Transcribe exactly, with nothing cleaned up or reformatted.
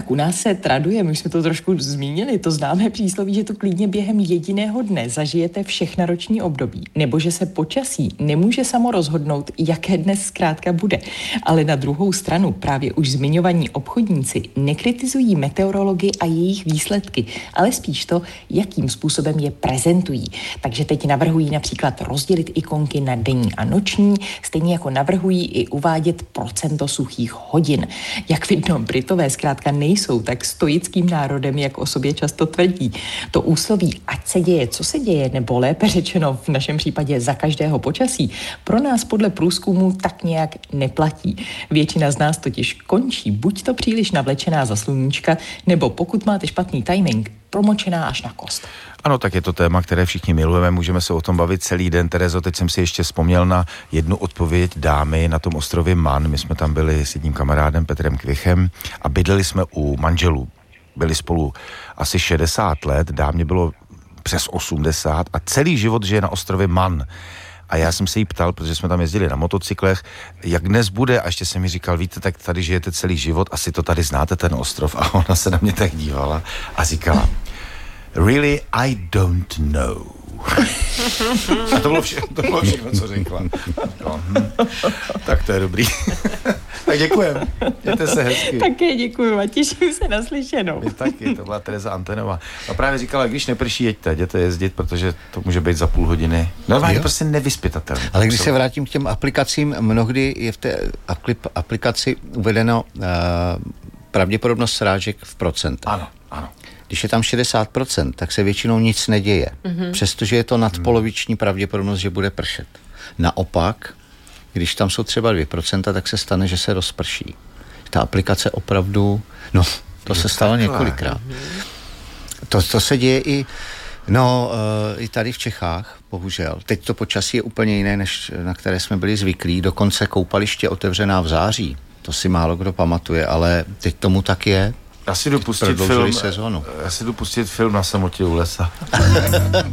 Tak u nás se traduje, my jsme to trošku zmínili, to známé přísloví, že to klidně během jediného dne zažijete všechna roční období, nebo že se počasí nemůže samo rozhodnout, jaké dnes zkrátka bude. Ale na druhou stranu právě už zmiňovaní obchodníci nekritizují meteorologii a jejich výsledky, ale spíš to, jakým způsobem je prezentují. Takže teď navrhují například rozdělit ikonky na denní a noční, stejně jako navrhují i uvádět procento suchých hodin. Jak vidno, Britové zkrátka nejsou tak stoickým národem, jak o sobě často tvrdí. To úsloví, ať se děje, co se děje, nebo lépe řečeno v našem případě za každého počasí, pro nás podle průzkumu tak nějak neplatí. Většina z nás totiž končí buď to příliš navlečená za sluníčka, nebo pokud máte špatný timing, promočená až na kost. Ano, tak je to téma, které všichni milujeme, můžeme se o tom bavit celý den. Terezo, teď jsem si ještě vzpomněl na jednu odpověď dámy na tom ostrově Man. My jsme tam byli s jedním kamarádem Petrem Kvichem a bydleli jsme u manželů. Byli spolu asi šedesát let, dámě bylo přes osmdesát a celý život žije na ostrově Man. A já jsem se jí ptal, protože jsme tam jezdili na motocyklech, jak dnes bude, a ještě jsem mi říkal, víte, tak tady žijete celý život, asi to tady znáte, ten ostrov. A ona se na mě tak dívala a říkala, really, I don't know. A to bylo všechno, to bylo všechno, co řekla. No, hm. Tak to je dobrý. Tak děkujem. Mějte se hezky. Také děkuju a těším se na slyšenou. Vy taky, to byla Tereza Antenová. A právě říkala, když neprší, jeďte, jděte jezdit, protože to může být za půl hodiny. Normálně jo? Prostě nevyspytatelné. Ale když se vrátím k těm aplikacím, mnohdy je v té aplikaci uvedeno uh, pravděpodobnost srážek v procentech. Ano, ano. Když je tam šedesát procent, tak se většinou nic neděje. Mm-hmm. Přestože je to nadpoloviční pravděpodobnost, že bude pršet. Naopak, když tam jsou třeba dvě procenta, tak se stane, že se rozprší. Ta aplikace opravdu, no, to je se stalo takhle několikrát. Mm-hmm. To, to se děje i, no, uh, i tady v Čechách, bohužel. Teď to počasí je úplně jiné, než na které jsme byli zvyklí. Dokonce koupaliště otevřená v září. To si málo kdo pamatuje, ale teď tomu tak je. Já si jdu pustit film, já si jdu pustit film Na samotě u lesa.